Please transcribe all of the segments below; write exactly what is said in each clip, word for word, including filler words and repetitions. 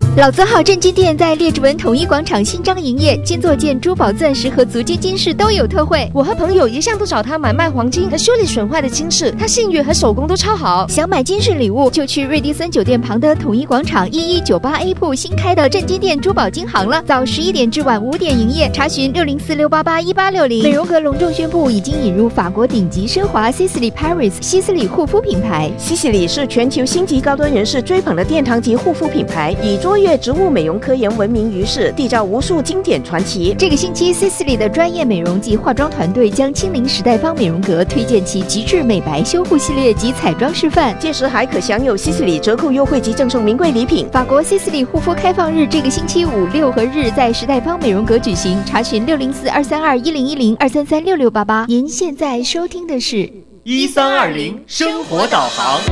老字号正金店在列治文统一广场新张营业，金座件、珠宝、钻石和足金金饰都有特惠。 我和朋友一向都找他买卖黄金和修理损坏的金饰，他信誉和手工都超好。 想买金饰礼物，就去瑞迪森酒店旁的统一广场一一九八 A 铺新开的正金店珠宝金行了，早十一点至晚五点营业。查询六零四六八八一八六零。美容阁隆重宣布，已经引入法国顶级奢华 Sisley Paris 西斯里护肤品牌。 西西里是全球星级高端人士追捧的殿堂级护肤品牌，以卓越植物美容科研闻名于世，缔造无数经典传奇。 这个星期 Sisley 的专业美容及化妆团队将亲临时代芳美容阁，推荐其极致美白修护系列及彩妆示范， 届时还可享有西西里折扣优惠及赠送名贵礼品。 法国 Sisley 护肤开放日这个星期五六和日在时代芳美容阁举行，查询六零四二三二一零一零二三三六六八八。您现在收听的是一三二零生活导航。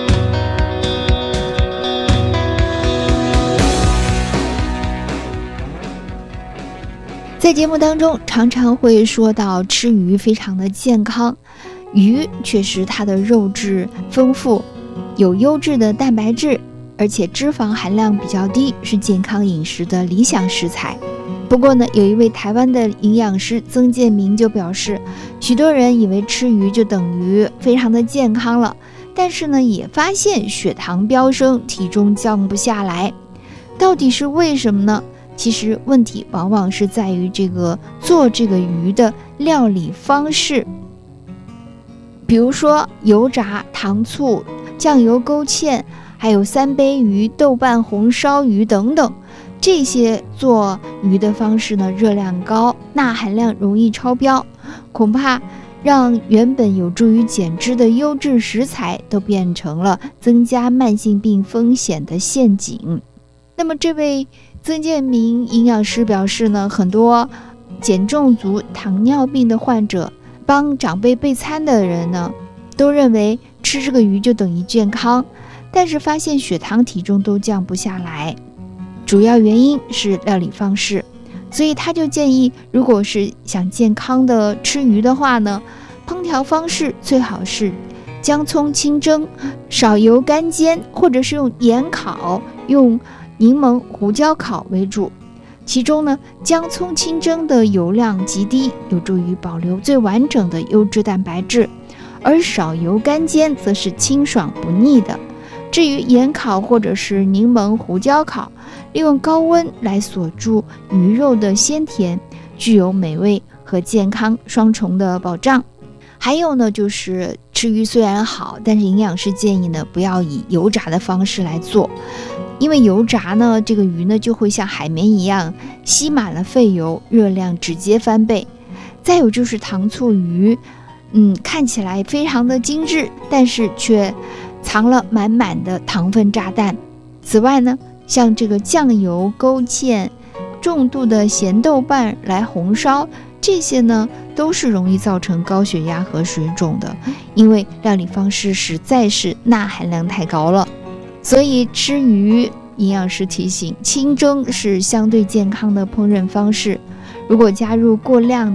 在节目当中常常会说到吃鱼非常的健康，鱼确实它的肉质丰富，有优质的蛋白质，而且脂肪含量比较低，是健康饮食的理想食材。不过呢，有一位台湾的营养师曾建明就表示，许多人以为吃鱼就等于非常的健康了，但是呢也发现血糖飙升，体重降不下来，到底是为什么呢？其实问题往往是在于这个做这个鱼的料理方式，比如说油炸、糖醋、酱油勾芡，还有三杯鱼、豆瓣红烧鱼等等，这些做鱼的方式呢，热量高，钠含量容易超标，恐怕让原本有助于减脂的优质食材都变成了增加慢性病风险的陷阱。那么这位曾建明营养师表示呢，很多减重族、糖尿病的患者帮长辈备餐的人呢，都认为吃这个鱼就等于健康，但是发现血糖体重都降不下来，主要原因是料理方式。所以他就建议，如果是想健康的吃鱼的话呢，烹调方式最好是姜葱清蒸、少油干煎，或者是用盐烤、用柠檬胡椒烤为主。其中呢，姜葱清蒸的油量极低，有助于保留最完整的优质蛋白质，而少油干煎则是清爽不腻的。至于盐烤或者是柠檬胡椒烤，利用高温来锁住鱼肉的鲜甜，具有美味和健康双重的保障。还有呢，就是吃鱼虽然好，但是营养师建议呢，不要以油炸的方式来做，因为油炸呢，这个鱼呢就会像海绵一样吸满了废油，热量直接翻倍。再有就是糖醋鱼，嗯，看起来非常的精致，但是却藏了满满的糖分炸弹。此外呢，像这个酱油勾芡、重度的咸豆瓣来红烧，这些呢都是容易造成高血压和水肿的，因为料理方式实在是钠含量太高了。所以吃鱼，营养师提醒，清蒸是相对健康的烹饪方式，如果加入过量